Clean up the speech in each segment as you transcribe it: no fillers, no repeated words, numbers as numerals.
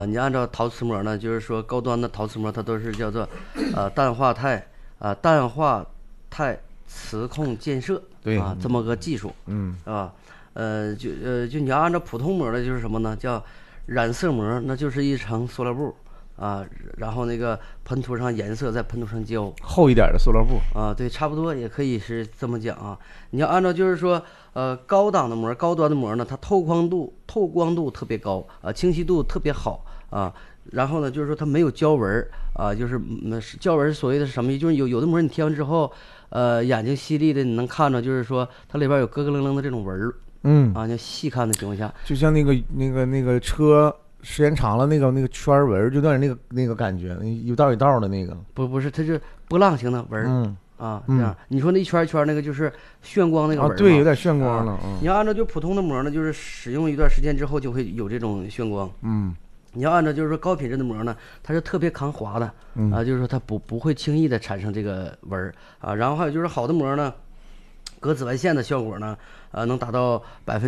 你按照陶瓷膜呢，就是说高端的陶瓷膜，它都是叫做氮化钛磁控建设对这么个技术，啊，就你要按照普通膜的，就是什么呢？叫染色膜，那就是一层塑料布啊，然后那个喷涂上颜色，再喷涂上胶， 厚一点的塑料布啊，对，差不多也可以是这么讲啊。你要按照就是说，高档的膜、高端的膜呢，它透光度特别高啊，清晰度特别好啊。然后呢，就是说它没有胶纹啊，就是胶纹所谓的是什么意思？就是有的膜你贴完之后，眼睛犀利的你能看着，就是说它里边有咯咯楞楞的这种纹儿，啊，你细看的情况下， 就像那个车时间长了那个圈纹，就有点那个感觉，一道一道的那个。 不是，它是波浪形的纹儿。这样，你说那一圈一圈那个就是炫光那个纹儿对，有点炫光了。 你要按照就普通的膜呢，就是使用一段时间之后就会有这种炫光。你要按照就是说高品质的膜呢，它是特别抗滑的就是说它不会轻易的产生这个纹儿啊。然后还有就是好的膜呢，隔紫外线的效果呢，能达到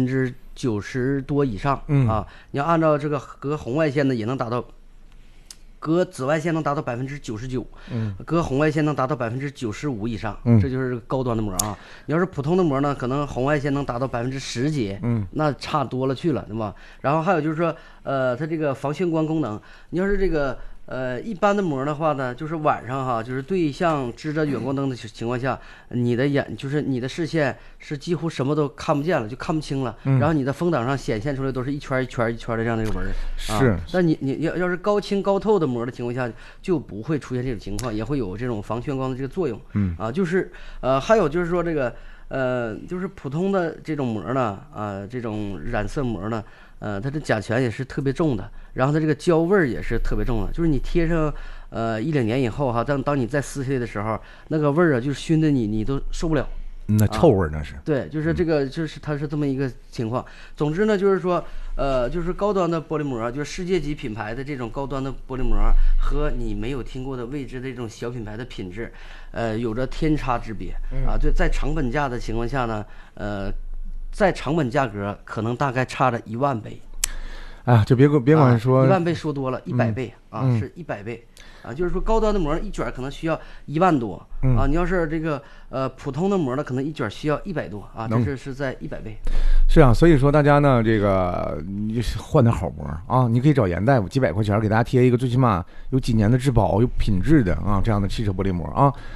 90%多以上啊。你要按照这个隔红外线呢，也能达到。隔紫外线能达到99%，隔红外线能达到95%以上，这就是高端的膜啊。你要是普通的膜呢，可能红外线能达到10%几，那差多了去了，对吧？然后还有就是说，它这个防眩光功能，你要是这个一般的膜的话呢，就是晚上哈，就是对向支着远光灯的情况下，你的就是你的视线是几乎什么都看不见了，就看不清了。然后你的风挡上显现出来都是一圈一圈一圈的这样的一个纹儿。 是。 但你要是高清高透的膜的情况下，就不会出现这种情况，也会有这种防眩光的这个作用。就是还有就是说这个就是普通的这种膜呢，这种染色膜呢。它的甲醛也是特别重的，然后它这个胶味儿也是特别重的，就是你贴上1-2年以后哈，当你再撕下来的时候，那个味儿啊，就是熏的你都受不了。 那臭味那是。 对，就是这个，就是它是这么一个情况。总之呢，就是说，就是高端的玻璃膜，就是世界级品牌的这种高端的玻璃膜，和你没有听过的未知的这种小品牌的品质，有着天差之别啊。对，在成本价的情况下呢，在成本价格可能大概差着10000倍， 就别管说 10000倍说多了，100倍是100倍就是说高端的膜一卷可能需要1万多你要是这个普通的膜呢，可能一卷需要100多这是在100倍。 是啊，所以说大家呢，这个你换点好膜啊，你可以找严大夫几百块钱给大家贴一个最起码有几年的质保、有品质的这样的汽车玻璃膜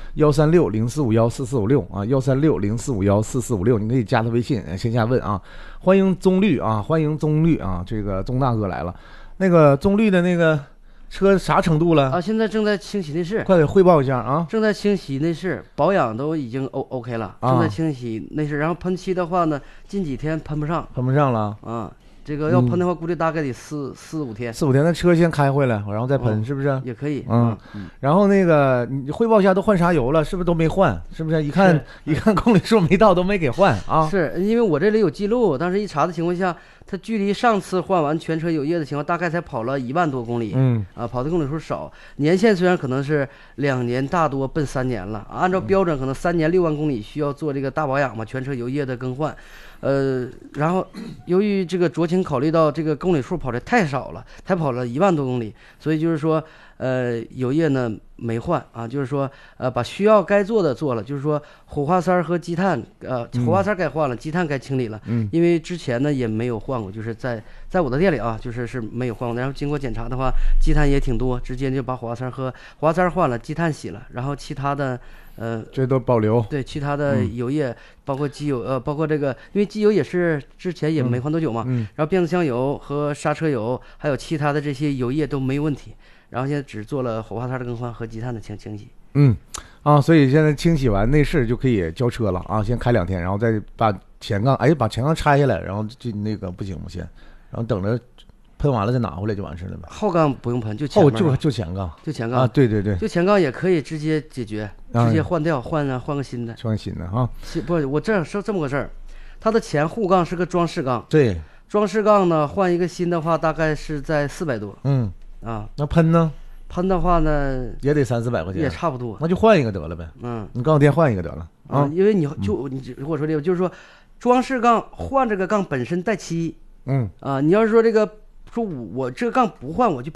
1360451445613604514456，你可以加他微信线下问欢迎棕绿欢迎棕绿这个棕大哥来了。那个棕绿的那个车啥程度了现在正在清洗内饰， 快给汇报一下正在清洗内饰，保养都已经 OK 了，正在清洗内饰。然后喷漆的话呢，近几天喷不上了这个要喷的话，估计大概得4-5天。 4-5天，那车先开回来，然后再喷，是不是？ 也可以。 然后那个你汇报一下都换啥油了？是不是都没换？是不是？一看公里数没到，都没给换是因为我这里有记录，当时一查的情况下，它距离上次换完全车油液的情况，大概才跑了1万多公里。跑的公里数少，年限虽然可能是2年大多奔3年了，按照标准可能3年6万公里需要做这个大保养嘛，全车油液的更换。然后由于这个酌情考虑到这个公里数跑的太少了，才跑了1万多公里，所以就是说油液呢没换就是说把需要该做的做了，就是说火花塞和积碳火花塞该换了，积碳该清理了。因为之前呢也没有换过，就是在我的店里就是没有换过。然后经过检查的话，积碳也挺多，直接就把火花塞换了，积碳洗了，然后其他的这都保留。 对，其他的油液包括机油包括这个，因为机油也是之前也没换多久嘛，然后变速箱油和刹车油还有其他的这些油液都没有问题，然后现在只做了火花塞的更换和积碳的清洗。 所以现在清洗完内饰就可以交车了先开2天，然后再把前杠拆下来，然后就那个不行先，然后等着喷完了再拿回来就完事了呗。 后杠不用喷，就前杠，对对对， 就前杠也可以直接解决，直接换掉，换个新的， 换新的不，我这么个事儿，它的前护杠是个装饰杠， 对， 装饰杠呢换一个新的话大概是在400多。 那喷呢？ 喷的话呢也得300-400块钱， 也差不多， 那就换一个得了呗。你告诉店换一个得了因为你如果说这个就是说装饰杠换这个杠本身带漆。 你要是说这个说我这杠不换我就